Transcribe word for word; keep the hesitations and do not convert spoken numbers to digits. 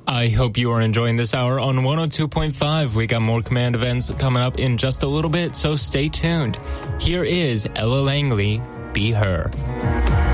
I hope you are enjoying this hour on one oh two point five. We got more Command events coming up in just a little bit, so stay tuned. Here is Ella Langley, Be Her.